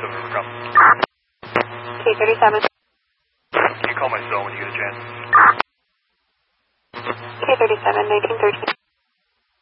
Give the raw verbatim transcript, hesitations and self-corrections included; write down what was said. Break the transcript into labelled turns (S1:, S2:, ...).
S1: thirty-seven, come.
S2: K thirty-seven.
S1: Can you call my cell when you get a chance?
S2: K thirty-seven, nineteen thirteen.